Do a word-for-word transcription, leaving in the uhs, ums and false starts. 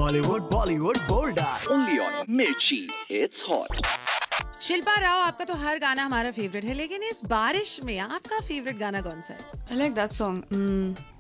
Hollywood Bollywood golden Only on Mirchi. It's hot. Shilpa Rao, आपका तो हर गाना हमारा फेवरेट है, लेकिन इस बारिश में आपका फेवरेट गाना कौन सा है? I like that song. Mm,